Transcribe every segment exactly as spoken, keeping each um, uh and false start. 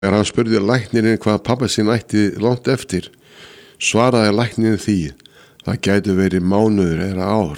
Er hann spurði læknirinn hvað pabba sinn ætti langt eftir, svaraði læknirinn því, það gæti verið mánuður eða ár.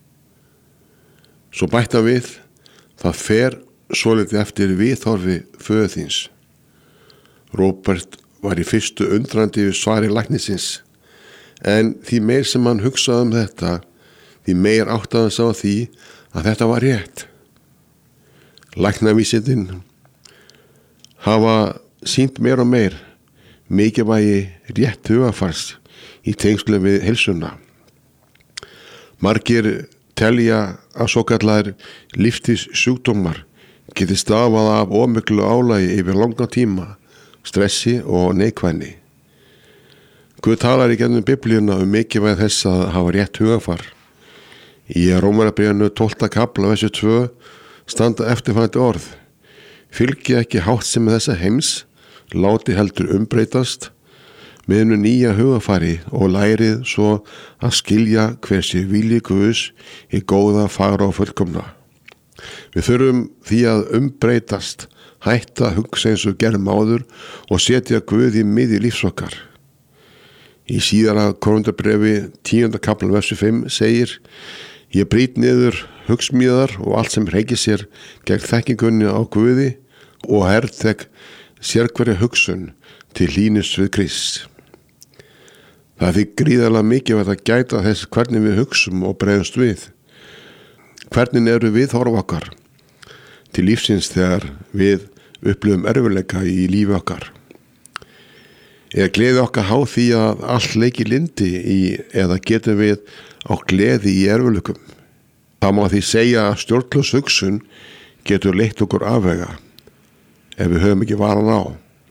Svo bætti hann við, það fer svolítið eftir viðhorfi föður þíns. Róbert var í fyrstu undrandi við svari læknisins, en því meir sem hann hugsaði um þetta, því meir áttaði hann sá því að þetta var rétt. Læknavísindin hafa sýnt meir og meir mikilvægi rétt hugafars í tengslum við heilsuna. Margir telja að svokallaðir lífsstílssjúkdómar geti stafað af of miklu álagi yfir langan tíma, stressi og neikvæðni. Guð talar í gegnum Biblíuna um mikilvægi þess að hafa rétt hugafar. Í Rómarbréfinu tólfta kafla versu tvö standa eftirfarandi orð: fylgi ekki háttsemi þessa heims, láti heldur umbreytast með einu nýja hugafari og lærið svo að skilja hversi vilji Guðs í góða, fagra og fullkomna. Við þurfum því að umbreytast, hætta að hugsa eins og gerðum áður og setja Guð í miðju lífs okkar. Í síðara Korintharbréfi tíunda kafla versu fimm segir: ég brýt niður hugsmíðar og allt sem hreykir sér gegn þekkingunni á Guði og herðtek sérhverja hugsun til hlýnis við Krist. Það er því gríðarlega mikilvægt að gæta þess hvernig við hugsum og bregðumst við. Hvernig eru viðhorf okkar til lífsins þegar við upplifum erfiðleika í lífi okkar? Er gleði okkar háð því að allt leiki lindi í, eða getum við á gleði í erfiðleikum? Það má því segja að stjórnlaus hugsun getur leitt okkur afvega ef við höfum ekki varan á.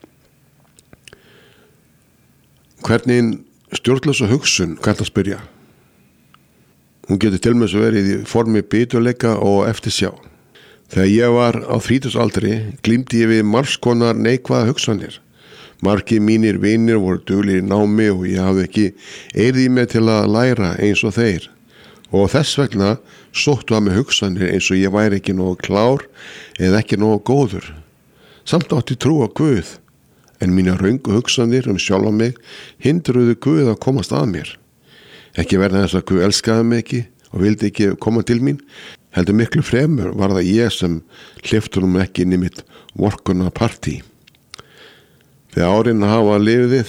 Hvernig stjórnlausa hugsun, hvað það spyrja? Hún getur til með þess að verið í formi biturleika og eftirsjá. Þegar ég var á þrítugsaldri glímdi ég við margs konar neikvæða hugsanir. Margir mínir vinir voru duglegir í námi og ég hafði ekki eirð í mig til að læra eins og þeir. Og þess vegna sóttu að mig hugsanir eins og ég væri ekki nógu klár eða ekki nógu góður. Samt átti trú á Guð, en mína röngu hugsanir um sjálfa mig hindruðu Guð að komast að mér. Ekki verða þess að Guð elskaði mig ekki og vildi ekki koma til mín, heldur miklu fremur var það ég sem hleypti honum ekki inn í mitt vorkunarpartí. Þegar árin hafa liðið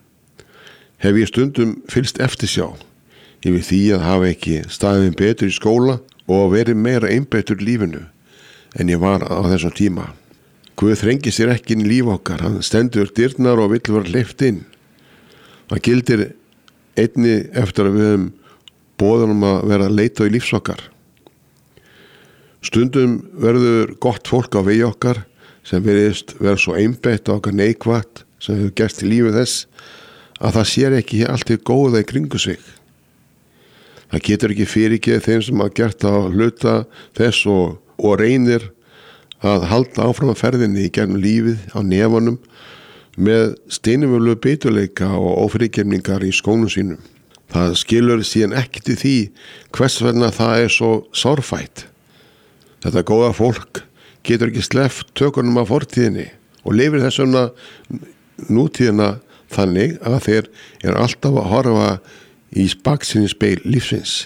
hef ég stundum fylgst eftirsjá yfir því að hafa ekki staðið betur í skóla og verið meira einbeittur í lífinu en ég var á þessum tíma. Guð þrengir sér ekki inn í líf okkar, hann stendur dyrnar og vill vera hleypt inn. Það gildir einni eftir að við höfum boðunum að vera að leita í lífs okkar. Stundum verður gott fólk á vegi okkar sem veriðist vera svo einbeitt á okkar neikvætt sem hefur gerst í lífi þess að það sér ekki allt í góða í kringu sig. Það getur ekki fyrirgeð þeim sem hafa gert á hluta þess og, og reynir að halda áfram að ferðinni í gegnum lífið á nefanum með steinumölu biturleika og ófyrirgefningar í skónum sínum. Það skilur síðan ekki til því hvers vegna það er svo sárfætt. Þetta góða fólk getur ekki sleppt tökunum af fortíðinni og lifir þessuna nútíðina þannig að þeir eru alltaf að horfa í baksinni speil lífsins.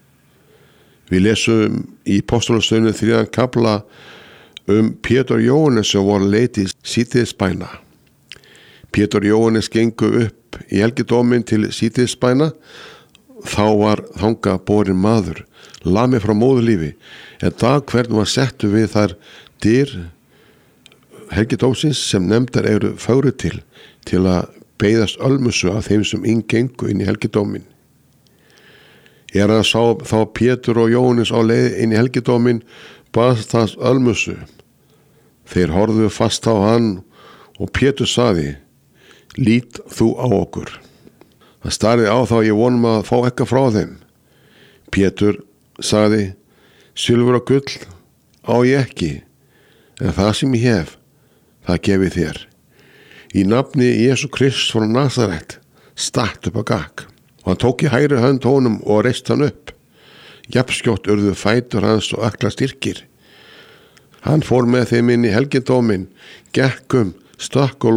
Við lesum í Póstólasögunni þriðja kafla um Pétur og Jóhannes sem voru leiti síðdegisbæna. Pétur og Jóhannes gengu upp í helgidóminn til síðdegisbæna. Þá var þangað borinn maður, laminn frá móðurlífi, en dag hvern var settu við þær dyr helgidómsins sem nefndar eru fögru til, til að beiðast ölmusu af þeim sem inn gengu inn í helgidóminn. Er að sá þá Pétur og Jóhannes á leið inn í helgidóminn, baðst þess ölmusu. Þeir horfðu fast á hann og Pétur sagði: lít þú á okkur. Það starði á þá ég vonum að fá eitthvað frá þeim. Pétur sagði: silfur og gull á ég ekki, en það sem ég hef, það gefi þér. Í nafni Jesú Krist frá Nasaret, statt upp á gakk. Og hann tók í hægri hönd honum og reist hann upp. Jafnskjótt urðu fætur hans og ökla styrkir. Hann fór með þeim inn í helgidóminn, gekk um, stökk og